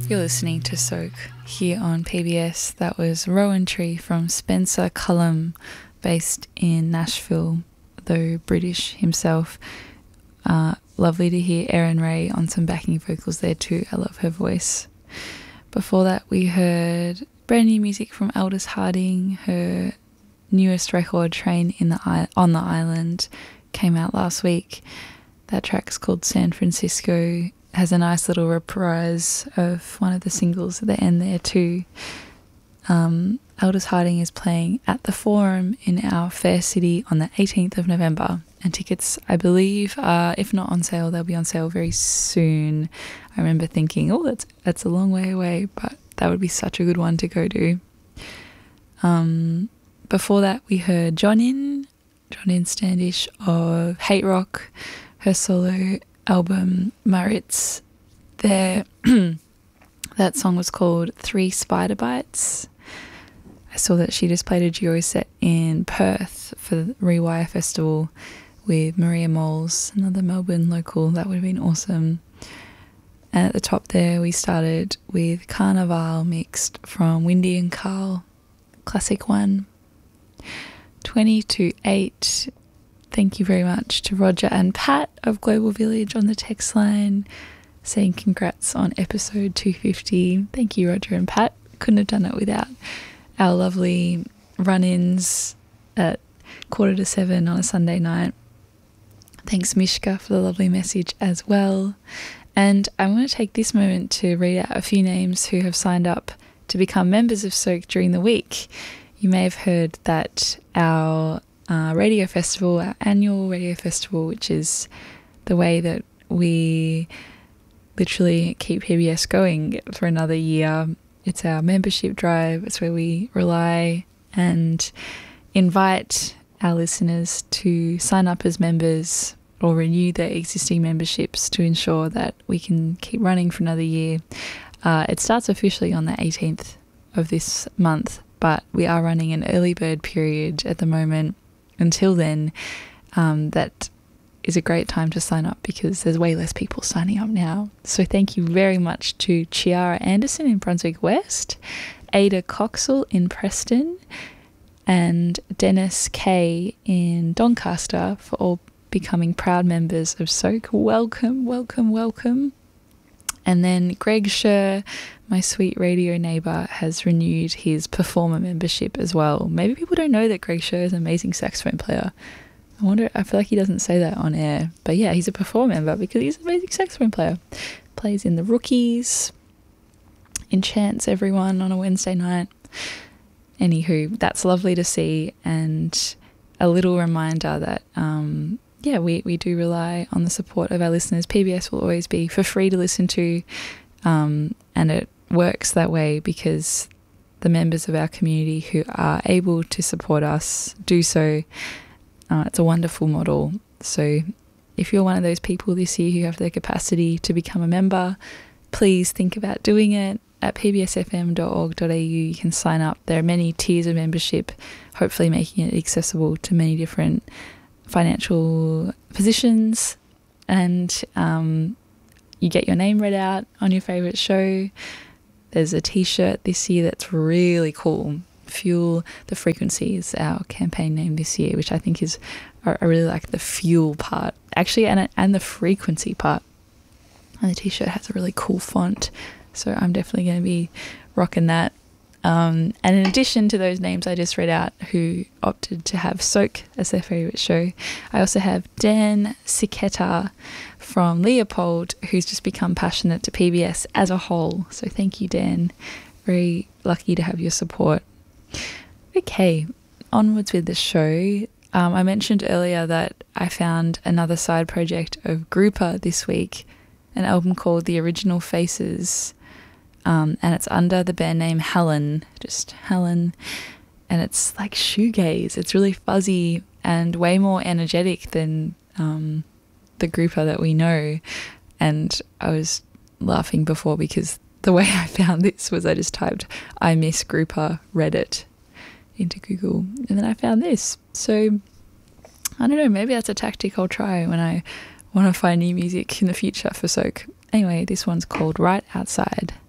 You're listening to Soak here on PBS. That was Rowan Tree from Spencer Cullum, based in Nashville, though British himself. Lovely to hear Erin Ray on some backing vocals there too. I love her voice. Before that we heard brand new music from Aldous Harding. Her newest record, Train on the Island, came out last week. That track's called San Francisco. Has a nice little reprise of one of the singles at the end there too. Aldous Harding is playing at the Forum in our fair city on the 18th of November, and tickets, I believe, are, if not on sale, they'll be on sale very soon. I remember thinking, oh, that's a long way away, but that would be such a good one to go to. Before that we heard John Standish of Hate Rock, her solo album Maritz. That song was called 3 Spider Bites. I saw that she just played a duo set in Perth for the Rewire Festival with Maria Moles, another Melbourne local. That would have been awesome. And at the top there we started with Carnival mixed from Windy and Carl, classic one. 20 to 8. Thank you very much to Roger and Pat of Global Village on the text line, saying congrats on episode 250. Thank you, Roger and Pat. Couldn't have done it without our lovely run-ins at 6:45 on a Sunday night. Thanks, Mishka, for the lovely message as well. And I want to take this moment to read out a few names who have signed up to become members of Soak during the week. You may have heard that our radio festival, our annual radio festival, which is the way that we literally keep PBS going for another year. It's our membership drive. It's where we rely and invite our listeners to sign up as members or renew their existing memberships to ensure that we can keep running for another year. It starts officially on the 18th of this month, but we are running an early bird period at the moment. Until then, that is a great time to sign up because there's way less people signing up now. So thank you very much to Chiara Anderson in Brunswick West, Ada Coxall in Preston, and Dennis Kay in Doncaster for all becoming proud members of Soak. Welcome, welcome, welcome. And then Greg Scher, my sweet radio neighbour, has renewed his performer membership as well. Maybe people don't know that Greg Scher is an amazing saxophone player. I feel like he doesn't say that on air. But yeah, he's a performer member because he's an amazing saxophone player. Plays in the Rookies, enchants everyone on a Wednesday night. Anywho, that's lovely to see, and a little reminder that we do rely on the support of our listeners. PBS will always be for free to listen to, and it works that way because the members of our community who are able to support us do so. It's a wonderful model. So if you're one of those people this year who have the capacity to become a member, please think about doing it. At pbsfm.org.au you can sign up. There are many tiers of membership, hopefully making it accessible to many different financial positions, and you get your name read out on your favourite show. There's a t-shirt this year that's really cool. Fuel the Frequency is our campaign name this year, which I think is, I really like the fuel part actually, and the frequency part, and the t-shirt has a really cool font, so I'm definitely going to be rocking that. And in addition to those names I just read out who opted to have Soak as their favourite show, I also have Dan Siketa from Leopold, who's just become passionate to PBS as a whole. So thank you, Dan. Very lucky to have your support. Okay, onwards with the show. I mentioned earlier that I found another side project of Grouper this week, an album called The Original Faces. And it's under the band name Helen, just Helen, and it's like shoegaze. It's really fuzzy and way more energetic than the Grouper that we know. And I was laughing before because the way I found this was I just typed "I miss Grouper Reddit" into Google, and then I found this. So I don't know, maybe that's a tactic I'll try when I want to find new music in the future for Soak. Anyway, this one's called Right Outside.